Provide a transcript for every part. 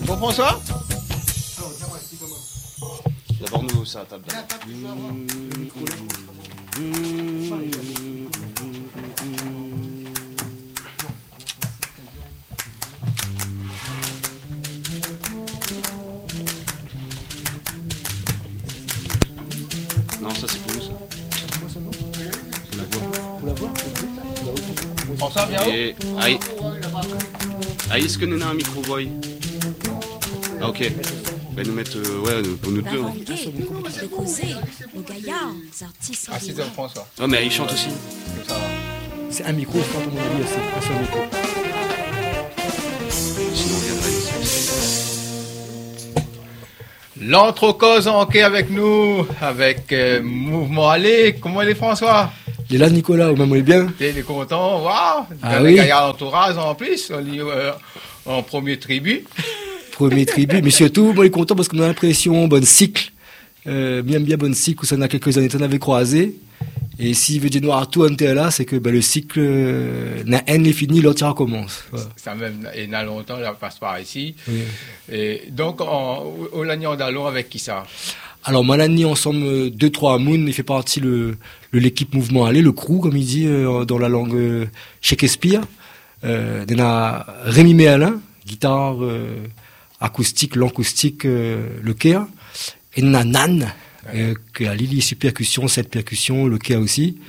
Bon François? D'abord nous ça à table. Non, ça c'est pour nous ça. Pour la voix. François, viens où? Et est-ce que nous avons un micro boy? Ah ok. Ben nous mettre pour nous deux. Ah c'est François. Ouais mais il chante aussi. Ça va. C'est un micro, je crois, comme on a dit, c'est un micro. Sinon on viendrait ici. L'entrecause en quai avec nous, avec Mouvement Aller. Comment il est François? Il est là, Nicolas, ou même on est bien. Il est content, waouh. Ah oui. Il y a l'entourage en plus, on est en premier tribu. Premier tribu, mais surtout, moi, il est content parce qu'on a l'impression, bon cycle, bien bon cycle, où ça n'a quelques années, on avait croisé. Et s'il veut dire noir tout, on est là, c'est que le cycle n'a un est fini, l'autre recommence. Voilà. Ça même, il y a longtemps, là, passe par ici. Oui. Et donc, au Lagnon d'Allon, avec qui ça? Alors, Malani, ensemble, 2-3 Moon, il fait partie de l'équipe Mouvement Aller, le crew, comme il dit, dans la langue Shakespeare. Il y a Rémi Méalin, guitare, acoustique, l'acoustique, le Kea. Et il y a Nan, qui a Lily sur percussion, cette percussion, le Kea aussi.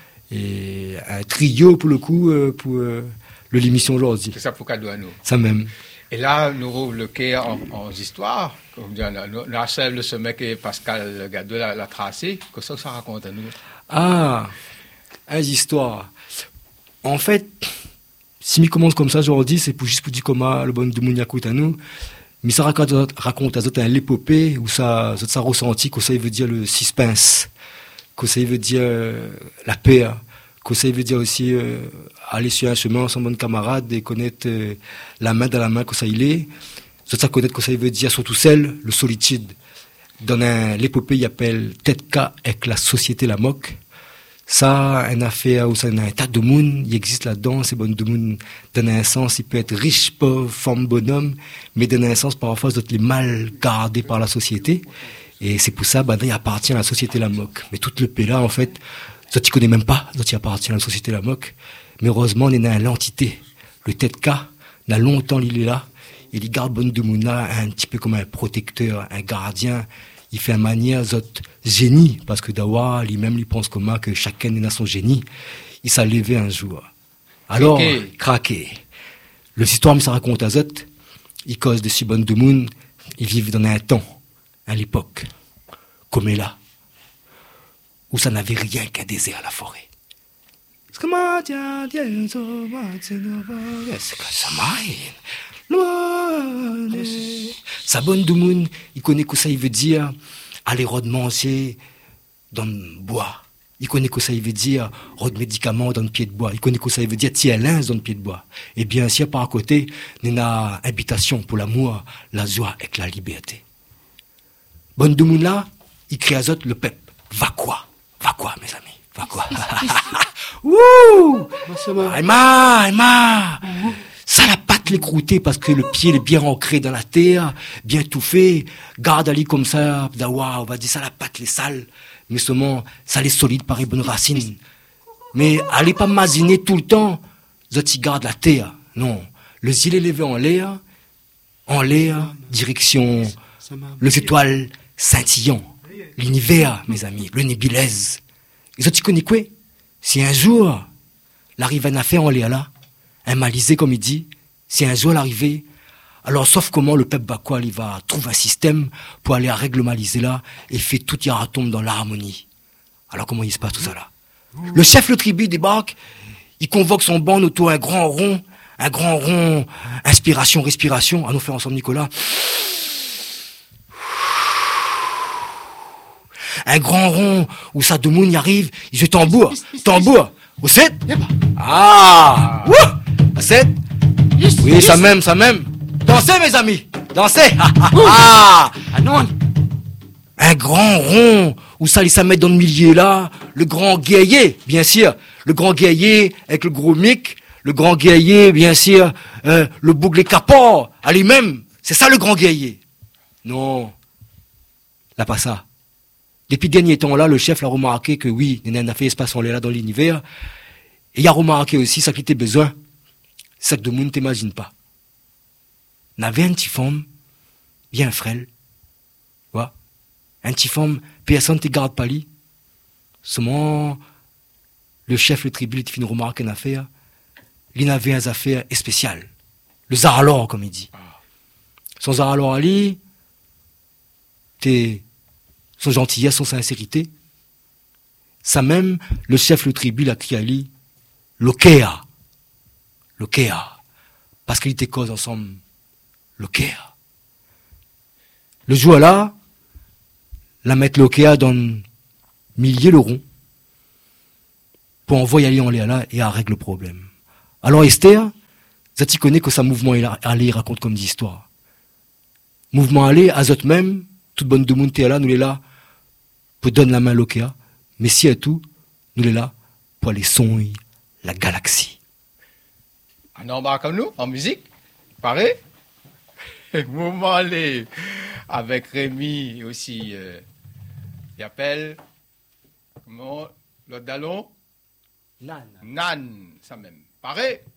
Et un trio, pour le coup, pour l'émission aujourd'hui. C'est ça pour cadeau à nous. Ça même. Et là, nous rouvrons le quai en histoire. Comme dit, la chef de ce mec et Pascal Gadot l'a tracé. Qu'est-ce que ça raconte à nous? Ah, une histoire. En fait, si je commence comme ça aujourd'hui, c'est juste pour dire comment le bon de Mouniakout à nous. Mais ça raconte à d'autres l'épopée, où ça ressenti, que ça veut dire le suspense, que ça veut dire la paix, que ça veut dire aussi aller sur un chemin sans bon camarade et connaître la main dans la main que ça il est. Ça connaître que ça veut dire surtout celle, le solitude. Dans l'épopée, il appelle tête cas avec la société la moque. Ça, une affaire où ça a un tas de monde, il existe là-dedans, c'est bon de monde. Dans un sens, il peut être riche, pauvre, femme, bonhomme, mais dans un sens, parfois, d'autres les mal gardés par la société. Et c'est pour ça, il appartient à la société la moque. Mais tout le pays là, en fait, d'autres, il connaît même pas, d'autres, il appartient à la société la moque. Mais heureusement, on est dans l'entité. Le tête cas, il a longtemps, il est là. Il garde bonne de Mouna un petit peu comme un protecteur, un gardien. Il fait une manière zot génie, parce que Dawa, lui-même, il pense comment que chacun est dans son génie. Il s'est levé un jour. Alors, craqué. Le histoire, ça raconte à Zot, il cause de si bonne de Moon, ils vivent dans un temps, à l'époque, comme est là, où ça n'avait rien qu'un désert à la forêt. Sa bonne de Moon, il connaît que ça, il veut dire aller manger dans le bois. Il connaît que ça, il veut dire rod médicaments dans le pied de bois. Il connaît que ça, il veut dire tiens linge dans le pied de bois. Et bien sûr, par à côté, il y a une habitation pour l'amour, la joie et la liberté. Bonne de Moon là, il crée à Zot le peuple. Va quoi, mes amis, va quoi. Wouh! Aïma! Ça la patte l'écrouter parce que le pied est bien ancré dans la terre, bien touffé. Garde Ali comme ça, dawa, on va dire ça la patte les sales. Mais seulement, ça les solide par les bonnes racines. Mais allez pas maziner tout le temps, zoti garde la terre. Non. Le ciel est levé en l'air, direction, les étoiles scintillant. L'univers, mes amis, le nébulaise. Et zoti connais quoi? Si un jour, l'arrive un affaire en l'air là, un malisé, comme il dit, si un jour l'arrivée, alors sauf comment le peuple bakwal, il va trouver un système pour aller à règle malisé là, et fait tout tombe dans l'harmonie. Alors comment il se passe tout ça là? Le chef de tribu débarque, il convoque son bande autour d'un grand rond, inspiration, respiration, à nous faire ensemble Nicolas. Un grand rond où ça de monde y arrive, il se tambour. Vous savez? Ah! Wouh! Assez? Oui, ça même. Dansez, mes amis! Dansez! Ah! Un grand rond où ça les met dans le milieu là, le grand guerrier, bien sûr. Le grand guerrier avec le gros mic, le grand guerrier, bien sûr, le bouglé capot, à lui-même. C'est ça le grand guerrier. Non, là pas ça. Depuis dernier temps là, le chef l'a remarqué que oui, il y a fait espace en l'air là dans l'univers. Et il a remarqué aussi ça qu'il était besoin. C'est ça que de monde t'imagine pas. N'avait un petit femme, bien frêle. Ouais. Un petit femme, personne ne te garde pas lui. Seulement, le chef, le tribut, il fait une remarque en affaire. Il avait une affaire spéciale. Le zaralor, comme il dit. Son zaralor Ali, son gentillesse, son sincérité. Ça même, le chef, le tribut, a crié à lui, Lokea. Lokea. Parce qu'il était cause ensemble. Lokea. Le jour là, la mettre Lokea dans milliers le rond pour envoyer aller en l'air là et à régler le problème. Alors Esther, Zati connaît que sa mouvement aller raconte comme d'histoire. Mouvement aller, Azot même, toute bonne de monde là, nous les là pour donner la main à Lokea, mais si et tout, nous les là pour aller soigner la galaxie. On embarque comme nous, en musique, pareil. Mouvement aller avec Rémi aussi. Il appelle comment l'autre dallon? Nan. Nan, ça même. Pareil.